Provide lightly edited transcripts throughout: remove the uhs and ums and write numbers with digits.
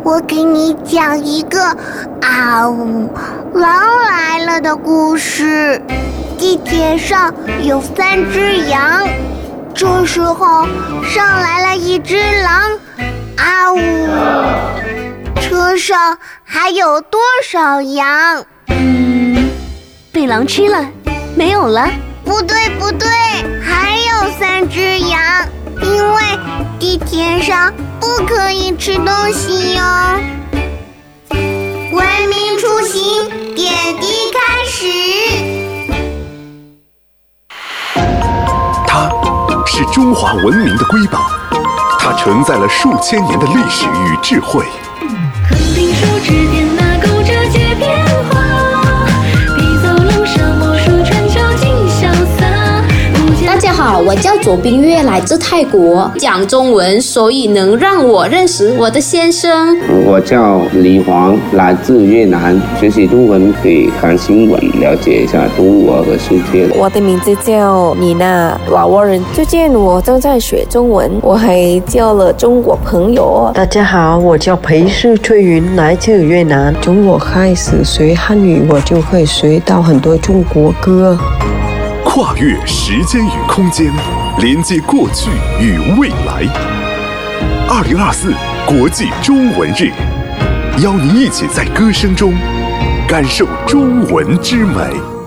我给你讲一个狼来了的故事。地铁上有3只羊，这时候上来了一只狼，车上还有多少羊？ 被狼吃了，没有了。 不对，还有3只羊，因为地铁上不可以吃东西哟。文明出行，点滴开始。 它是中华文明的瑰宝，它承载了数千年的历史与智慧。 肯定手指点那勾着街变化，笔走龙蛇魔术传销尽潇洒。 大家好，我叫左冰月，来自泰国，讲中文，所以能让我认识我的先生。 我叫李黄，来自越南，学习中文可以看新闻，了解一下中国和世界。 我的名字叫妮娜，老挝人。最近我正在学中文，我还交了中国朋友。 大家好，我叫裴世翠云，来自越南。从我开始学汉语，我就会学到很多中国歌。 跨越时间与空间，连接过去与未来。2024国际中文日，邀您一起在歌声中感受中文之美。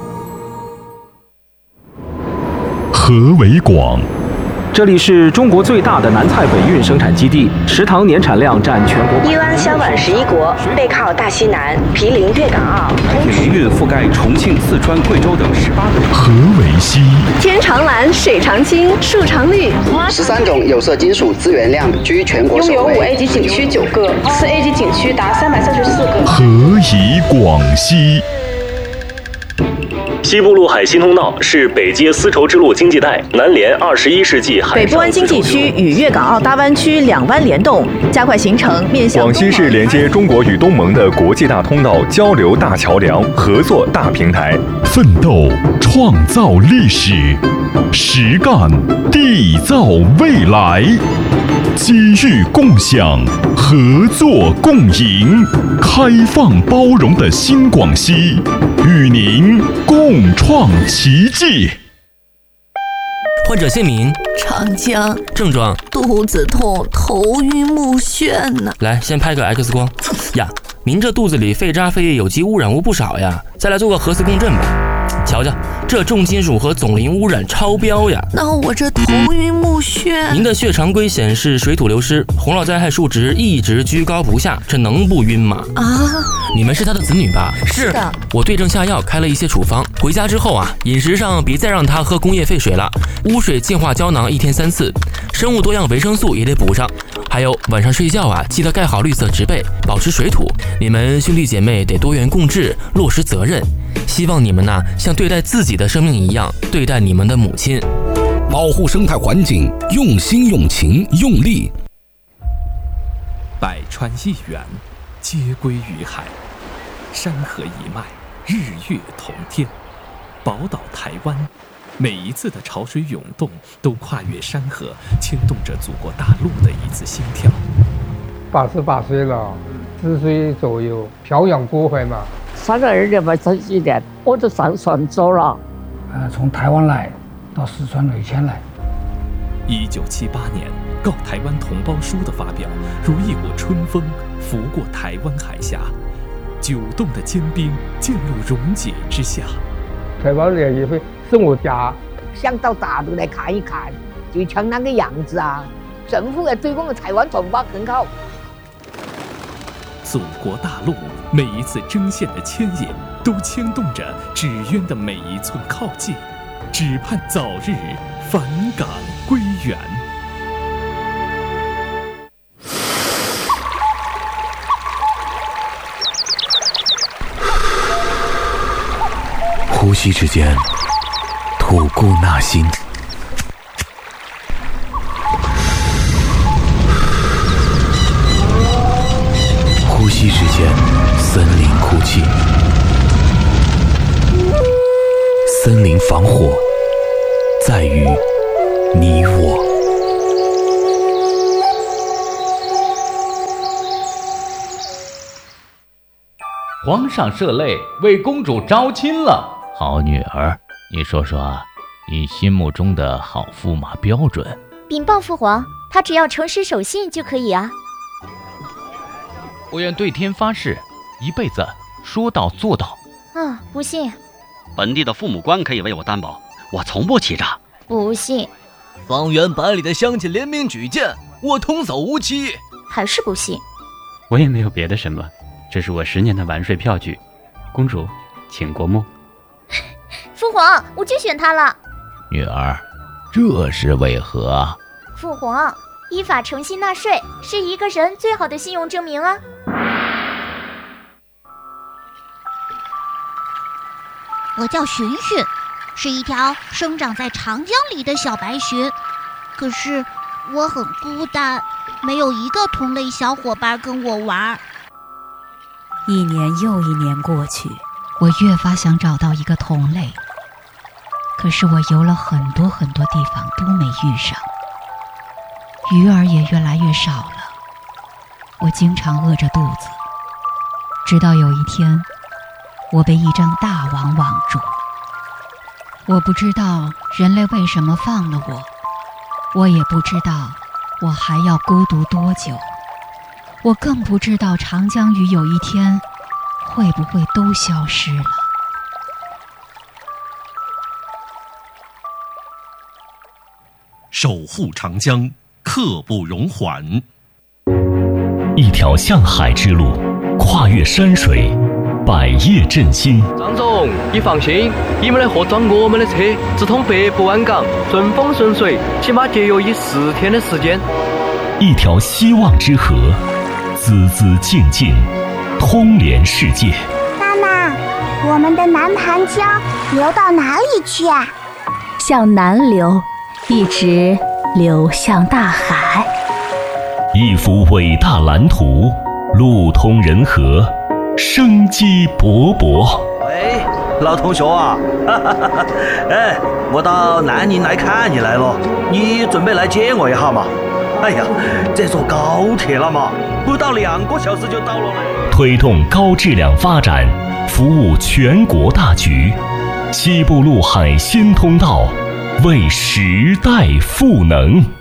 河为广，这里是中国最大的南菜北运生产基地，食糖年产量占全国。 一湾相宛11国，背靠大西南，毗邻粤港澳， 铁龙运覆盖重庆、四川、贵州等18个。 河为西， 天长蓝，水长青，树长绿。 13种有色金属资源量居全国首位。 拥有5A 级景区9个，4A 级景区达334个。 河以广西。 西部陆海新通道是北接丝绸之路经济带，南连21世纪海上。 北部湾经济区与粤港澳大湾区2湾联动，加快形成面向。 广西是连接中国与东盟的国际大通道、交流大桥梁、合作大平台。 奋斗创造历史，实干缔造未来。机遇共享，合作共赢，开放包容的新广西，与您共创奇迹。 患者姓名： 长江。 症状： 肚子痛、头晕目眩呢。 来，先拍个 X 光。呀，您这肚子里废渣废液有机污染物不少呀，再来做个核磁共振吧。瞧瞧，这重金属和总磷污染超标呀！ 那我这头晕目眩， 您的血常规显示水土流失，洪涝灾害数值一直居高不下，这能不晕吗？你们是他的子女吧？ 是的。 我对症下药，开了一些处方。回家之后啊，饮食上别再让他喝工业废水了，污水净化胶囊1天3次，生物多样维生素也得补上。还有晚上睡觉啊，记得盖好绿色植被，保持水土。你们兄弟姐妹得多元共治，落实责任。希望你们呢，像对待自己的生命一样对待你们的母亲。 保护生态环境，用心用情用力。 百川一源，皆归于海；山河一脉，日月同天。宝岛台湾，每一次的潮水涌动，都跨越山河，牵动着祖国大陆的一次心跳。 88岁了，4岁左右，漂洋过海嘛。 3个儿子吧，3、4年，我就上船走了。 从台湾来到四川累迁来。 1978年，《告台湾同胞书》的发表，如一股春风拂过台湾海峡，9栋的坚冰渐入溶解之下。 台湾人也会送我家， 想到大陆来看一看，就像那个样子啊！政府要对我们台湾同胞很好。 祖国大陆每一次针线的牵引，都牵动着纸鸢的每一寸靠近，只盼早日返港归元。 呼吸之间，吐故纳新。呼吸之间，森林哭泣。森林防火，在于你我。 皇上设擂为公主招亲了。 好女儿，你说说，你心目中的好驸马标准？ 禀报父皇，他只要诚实守信就可以啊。 我愿对天发誓，一辈子说到做到。 不信。 本地的父母官可以为我担保，我从不欺诈。 不信。 方圆百里的乡亲联名举荐，我童叟无欺。 还是不信。 我也没有别的什么，这是我10年的完税票据。公主，请过目。 父皇，我就选他了。 女儿，这是为何？ 父皇，依法诚信纳税是一个人最好的信用证明啊。 我叫寻寻，是一条生长在长江里的小白鲟。可是我很孤单，没有一个同类小伙伴跟我玩。 一年又一年过去，我越发想找到一个同类，可是我游了很多地方都没遇上，鱼儿也越来越少了。我经常饿着肚子，直到有一天，我被一张大网网住。我不知道人类为什么放了我，我也不知道我还要孤独多久，我更不知道长江鱼有一天会不会都消失了。 守护长江，刻不容缓。 一条向海之路，跨越山水，百业振兴。 张总，你放心，你们来合装我们的车，直通北部湾港，顺风顺水，起码节约14天的时间。 一条希望之河，孜孜静静，通连世界。 妈妈，我们的南盘江流到哪里去啊？ 向南流，一直流向大海。 一幅伟大蓝图，路通人和，生机勃勃。 喂，老同学啊，哎，我到南宁来看你来了，你准备来接我一下嘛？哎呀，这坐高铁了嘛，不到2个小时就到了嘞。 推动高质量发展，服务全国大局。西部陆海新通道，为时代赋能。